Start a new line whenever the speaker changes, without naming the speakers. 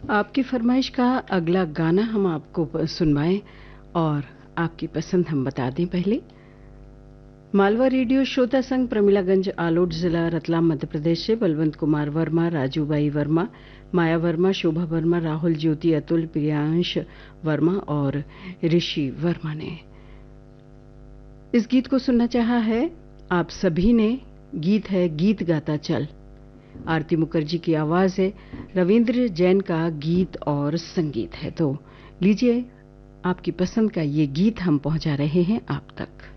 आपकी फरमाइश का अगला गाना हम आपको सुनवाएं और आपकी पसंद हम बता दें। पहले मालवा रेडियो श्रोता संघ प्रमिलागंज आलोट जिला रतलाम मध्य प्रदेश से बलवंत कुमार वर्मा, राजूबाई वर्मा, माया वर्मा, शोभा वर्मा, राहुल, ज्योति, अतुल, प्रियांश वर्मा और ऋषि वर्मा ने इस गीत को सुनना चाहा है। आप सभी ने। गीत है गीत गाता चल। आरती मुखर्जी की आवाज है, रविंद्र जैन का गीत और संगीत है। तो लीजिए, आपकी पसंद का ये गीत हम पहुंचा रहे हैं आप तक।